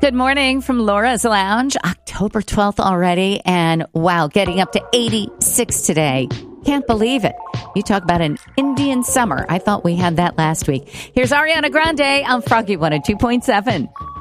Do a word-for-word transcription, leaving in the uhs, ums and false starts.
Good morning from Laura's Lounge. October twelfth already. And wow, getting up to eighty-six today. Can't believe it. You talk about an Indian summer. I thought we had that last week. Here's Ariana Grande on Froggy one oh two point seven.